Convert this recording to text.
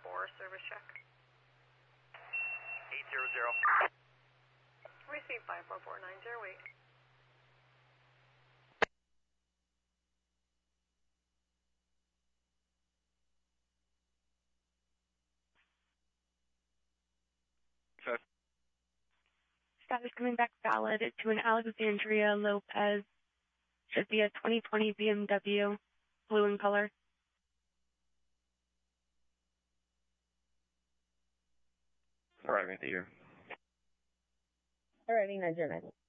service check. 800. Receive 54490, wait. Status coming back valid to an Alexandria Lopez. Should be a 2020 BMW, blue in color. Arriving at the year. Arriving at your 9.